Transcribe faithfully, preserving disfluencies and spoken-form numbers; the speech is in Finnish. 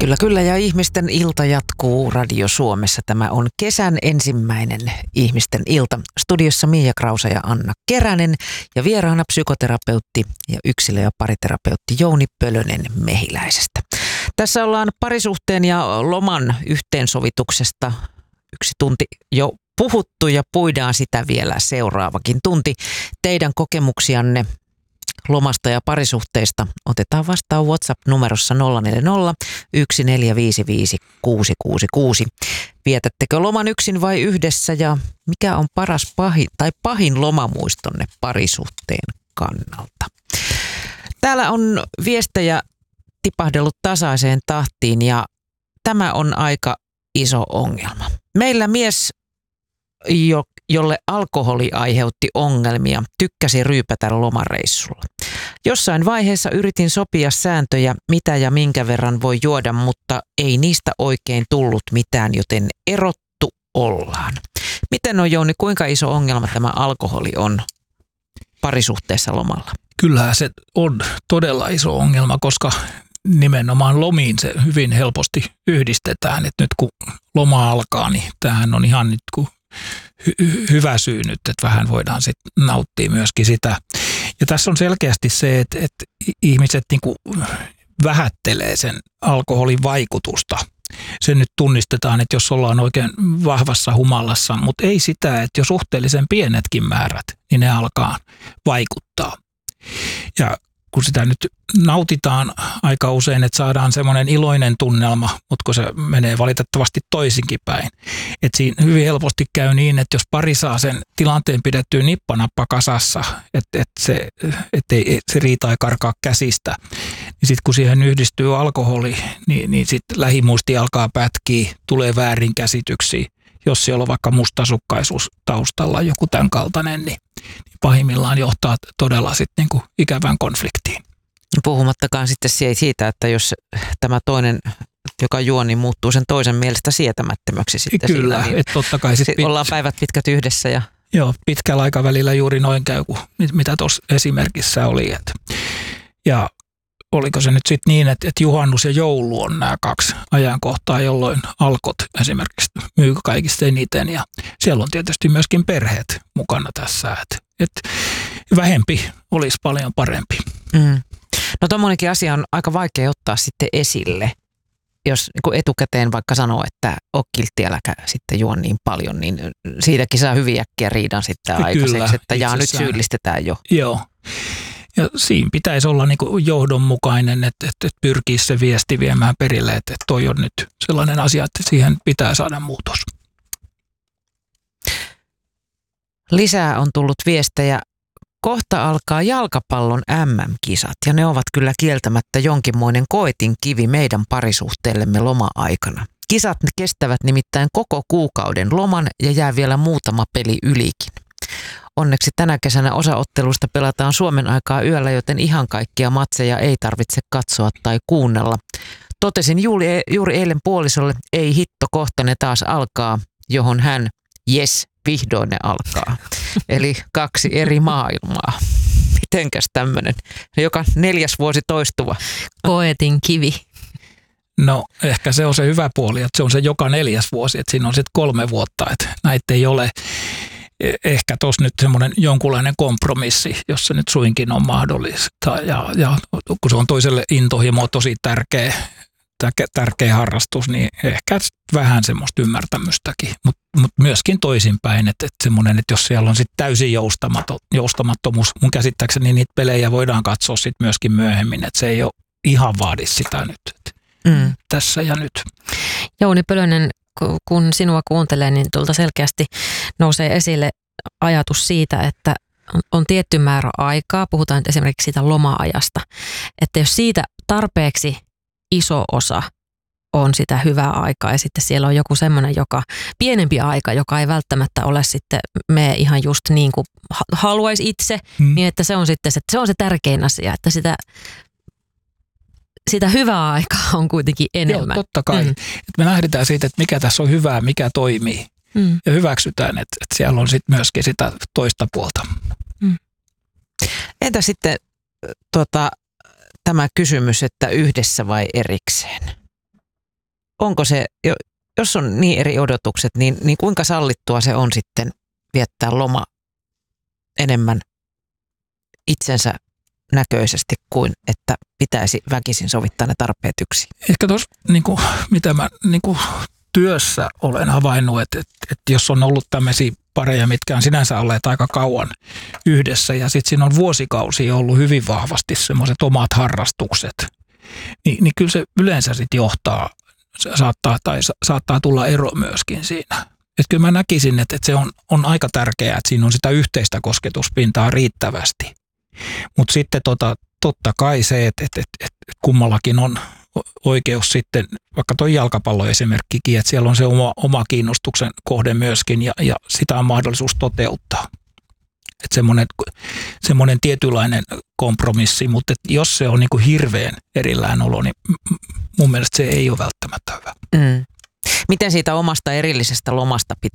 Kyllä, kyllä ja ihmisten ilta jatkuu Radio Suomessa. Tämä on kesän ensimmäinen ihmisten ilta. Studiossa Miia Krausa ja Anna Keränen ja vieraana psykoterapeutti ja yksilö- ja pariterapeutti Jouni Pölönen Mehiläisestä. Tässä ollaan parisuhteen ja loman yhteensovituksesta yksi tunti jo puhuttu ja puidaan sitä vielä seuraavakin tunti. Teidän kokemuksianne lomasta ja parisuhteista otetaan vastaan WhatsApp-numerossa nolla neljä nolla yksi neljä viisi viisi kuusi kuusi kuusi. Vietättekö loman yksin vai yhdessä ja mikä on paras pahin tai pahin lomamuistonne parisuhteen kannalta? Täällä on viestejä tipahdellut tasaiseen tahtiin ja tämä on aika iso ongelma. Meillä mies, jo, jolle alkoholi aiheutti ongelmia, tykkäsi ryypätä lomareissulla. Jossain vaiheessa yritin sopia sääntöjä, mitä ja minkä verran voi juoda, mutta ei niistä oikein tullut mitään, joten erottu ollaan. Miten on, Jouni, kuinka iso ongelma tämä alkoholi on parisuhteessa lomalla? Kyllähän se on todella iso ongelma, koska nimenomaan lomiin se hyvin helposti yhdistetään. Että nyt kun loma alkaa, niin tämähän on ihan nyt kun hy- hyvä syy nyt, että vähän voidaan sitten nauttia myöskin sitä. Ja tässä on selkeästi se, että, että ihmiset niin kuin vähättelee sen alkoholin vaikutusta. Se nyt tunnistetaan, että jos ollaan oikein vahvassa humalassa, mutta ei sitä, että jo suhteellisen pienetkin määrät, niin ne alkaa vaikuttaa. Ja kun sitä nyt nautitaan aika usein, että saadaan semmoinen iloinen tunnelma, mutta kun se menee valitettavasti toisinkin päin. Että siinä hyvin helposti käy niin, että jos pari saa sen tilanteen pidettyä nippanappa kasassa, että, että se, ettei se riita ei karkaa käsistä, niin sitten kun siihen yhdistyy alkoholi, niin, niin sitten lähimuisti alkaa pätkiä, tulee väärinkäsityksiä. Jos siellä on vaikka mustasukkaisuus taustalla, joku tämän kaltainen, niin pahimmillaan johtaa todella sitten niinku ikävään konfliktiin. Puhumattakaan sitten siitä, että jos tämä toinen, joka juo, niin muuttuu sen toisen mielestä sietämättömäksi sitten. Kyllä, siinä, niin että totta kai sitten pit- ollaan päivät pitkät yhdessä. Ja joo, pitkällä aikavälillä juuri noin käy, kuin mitä tuossa esimerkissä oli. Et. Ja oliko se nyt sitten niin, että, että juhannus ja joulu on nämä kaksi ajankohtaa, jolloin alkot esimerkiksi myy kaikista eniten. Ja siellä on tietysti myöskin perheet mukana tässä, että, että vähempi olisi paljon parempi. Mm. No tommonenkin asia on aika vaikea ottaa sitten esille. Jos niin etukäteen vaikka sanoo, että ole kiltti, äläkä sitten juo niin paljon, niin siitäkin saa hyvin äkkiä riidan sitten Kyllä, aikaiseksi, että jaa nyt syyllistetään jo. Joo. Ja siinä pitäisi olla niin kuin johdonmukainen, että, että pyrkii se viesti viemään perille, että toi on nyt sellainen asia, että siihen pitää saada muutos. Lisää on tullut viestejä. Kohta alkaa jalkapallon äm äm-kisat ja ne ovat kyllä kieltämättä jonkinmoinen koetin kivi meidän parisuhteellemme loma-aikana. Kisat kestävät nimittäin koko kuukauden loman ja jää vielä muutama peli ylikin. Onneksi tänä kesänä osa ottelusta pelataan Suomen aikaa yöllä, joten ihan kaikkia matseja ei tarvitse katsoa tai kuunnella. Totesin juuri, juuri eilen puolisolle, ei hitto, kohta ne taas alkaa, johon hän, jes, vihdoin ne alkaa. Eli kaksi eri maailmaa. Mitenkäs tämmöinen? Joka neljäs vuosi toistuva. Koetin kivi. No ehkä se on se hyvä puoli, että se on se joka neljäs vuosi, että siinä on sitten kolme vuotta, että näitä ei ole. Ehkä tuossa nyt semmoinen jonkunlainen kompromissi, jos se nyt suinkin on mahdollista. Ja, ja kun se on toiselle intohimo tosi tärkeä, tärkeä harrastus, niin ehkä vähän semmoista ymmärtämystäkin. Mutta mut myöskin toisinpäin, että, että semmoinen, että jos siellä on sitten täysin joustamaton, joustamattomuus, mun käsittääkseni niitä pelejä voidaan katsoa sitten myöskin myöhemmin, että se ei ole ihan vaadi sitä nyt mm. tässä ja nyt. Jouni Pölönen, kun sinua kuuntelee, niin tuolta selkeästi nousee esille ajatus siitä, että on tietty määrä aikaa, puhutaan nyt esimerkiksi siitä loma-ajasta, että jos siitä tarpeeksi iso osa on sitä hyvää aikaa ja sitten siellä on joku semmoinen, joka pienempi aika, joka ei välttämättä ole sitten me ihan just niin kuin haluaisi itse, hmm. niin että se on sitten se, se on se tärkein asia, että sitä sitä hyvää aikaa on kuitenkin enemmän. Joo, totta kai. Mm. Että me lähdetään siitä, että mikä tässä on hyvää, mikä toimii. Mm. Ja hyväksytään, että, että siellä on sitten myöskin sitä toista puolta. Mm. Entä sitten tota, tämä kysymys, että yhdessä vai erikseen? onko se, jos on niin eri odotukset, niin, niin kuinka sallittua se on sitten viettää loma enemmän itsensä näköisesti kuin että pitäisi väkisin sovittaa ne tarpeet yksin? Ehkä tuossa, niin kuin, mitä mä niin kuin työssä olen havainnut, että, että, että jos on ollut tämmöisiä pareja, mitkä on sinänsä olleet aika kauan yhdessä ja sitten siinä on vuosikausia ollut hyvin vahvasti semmoiset omat harrastukset, niin, niin kyllä se yleensä sitten johtaa, saattaa, tai saattaa tulla ero myöskin siinä. Että kyllä mä näkisin, että, että se on, on aika tärkeää, että siinä on sitä yhteistä kosketuspintaa riittävästi. Mutta sitten tota, totta kai se, että, että, että, että kummallakin on oikeus sitten, vaikka tuo jalkapalloesimerkkikin, että siellä on se oma, oma kiinnostuksen kohde myöskin ja, ja sitä on mahdollisuus toteuttaa. Että semmoinen, semmoinen tietynlainen kompromissi, mutta jos se on niin kuin hirveän erillään olo, niin mun mielestä se ei ole välttämättä hyvä. Mm. Miten siitä omasta erillisestä lomasta